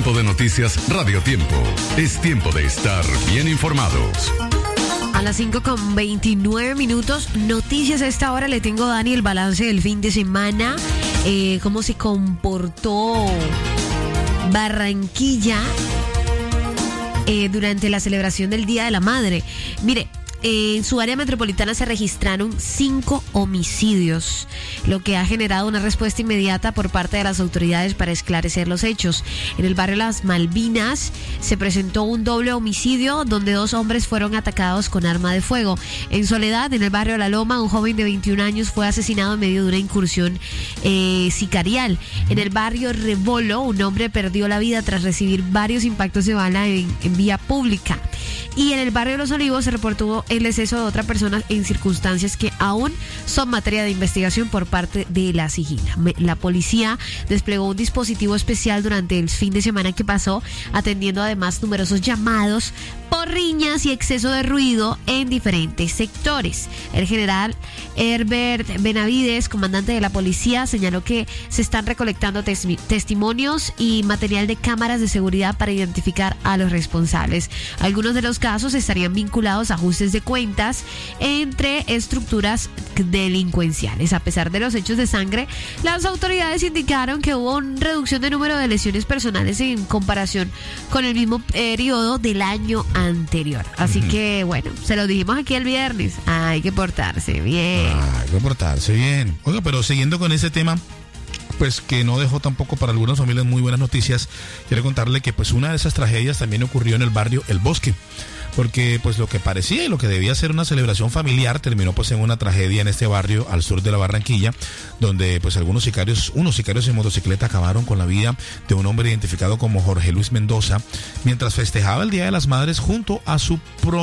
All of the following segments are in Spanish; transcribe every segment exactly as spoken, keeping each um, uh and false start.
Tiempo de Noticias Radio Tiempo. Es tiempo de estar bien informados. A las cinco con veintinueve minutos, noticias a esta hora. Le tengo a Dani el balance del fin de semana, eh, cómo se comportó Barranquilla eh, durante la celebración del Día de la Madre. Mire, eh, en su área metropolitana se registraron cinco homicidios, lo que ha generado una respuesta inmediata por parte de las autoridades para esclarecer los hechos. En el barrio Las Malvinas se presentó un doble homicidio donde dos hombres fueron atacados con arma de fuego. En Soledad, en el barrio La Loma, un joven de veintiún años fue asesinado en medio de una incursión eh, sicarial. En el barrio Rebolo, un hombre perdió la vida tras recibir varios impactos de bala en, en vía pública. Y en el barrio Los Olivos se reportó el deceso de otra persona en circunstancias que aún son materia de investigación por parte de la SIJINA. La policía desplegó un dispositivo especial durante el fin de semana que pasó, atendiendo además numerosos llamados por riñas y exceso de ruido en diferentes sectores. El general Herbert Benavides, comandante de la policía, señaló que se están recolectando tes- testimonios y material de cámaras de seguridad para identificar a los responsables. Algunos de los casos estarían vinculados a ajustes de cuentas entre estructuras delincuenciales. A pesar de los hechos de sangre, las autoridades indicaron que hubo una reducción de número de lesiones personales en comparación con el mismo periodo del año anterior. Así uh-huh. que, bueno, se lo dijimos aquí el viernes. Hay que portarse bien. Ah, hay que portarse bien. Oiga, pero siguiendo con ese tema, pues que no dejó tampoco para algunas familias muy buenas noticias, quiero contarle que pues una de esas tragedias también ocurrió en el barrio El Bosque, porque pues lo que parecía y lo que debía ser una celebración familiar terminó pues en una tragedia en este barrio al sur de la Barranquilla, donde pues algunos sicarios, unos sicarios en motocicleta acabaron con la vida de un hombre identificado como Jorge Luis Mendoza, mientras festejaba el Día de las Madres junto a su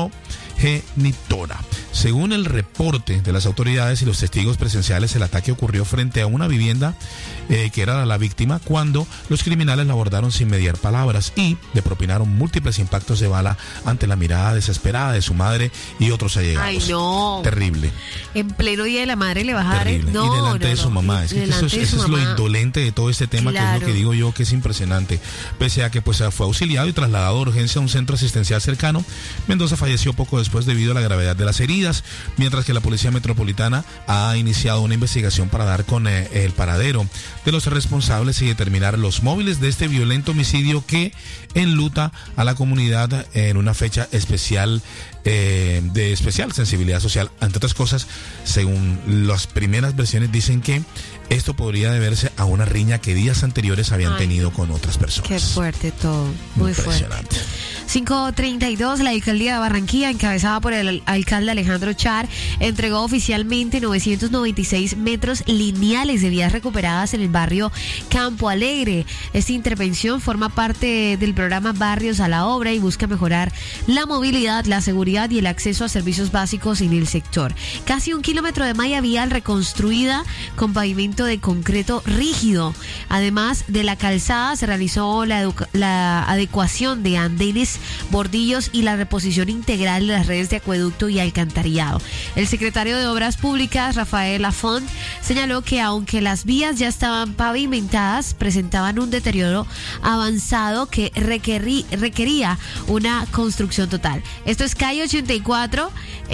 progenitora. Según el reporte de las autoridades y los testigos presenciales, el ataque ocurrió frente a una vivienda eh, que era la víctima, cuando los criminales la abordaron sin mediar palabras y le propinaron múltiples impactos de bala ante la mirada desesperada de su madre y otros allegados. Ay, no. Terrible. En pleno Día de la Madre le vas a dar... Terrible. No, y delante no, de su no. mamá. Es que eso, es, eso es lo indolente de todo este tema, claro, que es lo que digo yo, que es impresionante. Pese a que pues fue auxiliado y trasladado de urgencia a un centro asistencial cercano, Mendoza falleció poco después debido a la gravedad de las heridas, mientras que la Policía Metropolitana ha iniciado una investigación para dar con eh, el paradero de los responsables y determinar los móviles de este violento homicidio que enluta a la comunidad en una fecha especial, eh, de especial sensibilidad social. Entre otras cosas, según las primeras versiones, dicen que esto podría deberse a una riña que días anteriores habían Ay, tenido con otras personas. Qué fuerte todo, muy impresionante. Fuerte. cinco treinta y dos, la alcaldía de Barranquilla, encabezada por el alcalde Alejandro Char, entregó oficialmente novecientos noventa y seis metros lineales de vías recuperadas en el barrio Campo Alegre. Esta intervención forma parte del programa Barrios a la Obra y busca mejorar la movilidad, la seguridad y el acceso a servicios básicos en el sector. Casi un kilómetro de malla vial reconstruida con pavimento de concreto rígido. Además de la calzada, se realizó la, educa- la adecuación de andenes, bordillos y la reposición integral de las redes de acueducto y alcantarillado. El secretario de Obras Públicas, Rafael Lafont, señaló que aunque las vías ya estaban pavimentadas, presentaban un deterioro avanzado que requerí, requería una construcción total. Esto es calle ochenta y cuatro,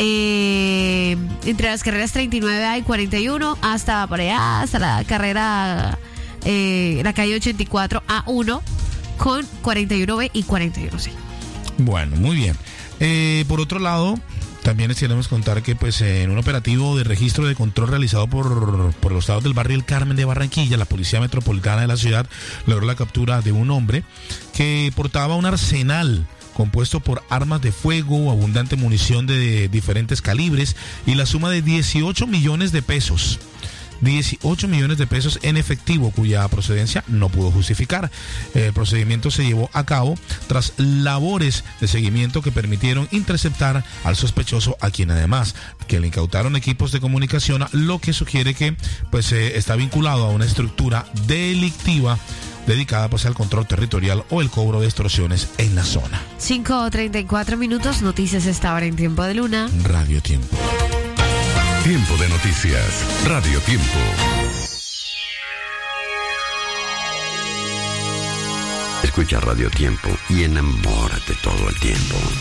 eh, entre las carreras treinta y nueve A y cuarenta y uno, hasta por allá, hasta la carrera, eh, la calle ochenta y cuatro A uno, con cuarenta y uno B y cuarenta y uno C. Bueno, muy bien. Eh, por otro lado, también les queremos contar que pues en un operativo de registro de control realizado por, por los estados del barrio El Carmen de Barranquilla, la Policía Metropolitana de la ciudad logró la captura de un hombre que portaba un arsenal compuesto por armas de fuego, abundante munición de diferentes calibres y la suma de dieciocho millones de pesos. dieciocho millones de pesos en efectivo, cuya procedencia no pudo justificar. El procedimiento se llevó a cabo tras labores de seguimiento que permitieron interceptar al sospechoso, a quien además que le incautaron equipos de comunicación, lo que sugiere que pues eh, está vinculado a una estructura delictiva dedicada pues al control territorial o el cobro de extorsiones en la zona. cinco treinta y cuatro minutos, noticias esta hora en Tiempo de Luna. Radio Tiempo. Tiempo de Noticias, Radio Tiempo. Escucha Radio Tiempo y enamórate todo el tiempo.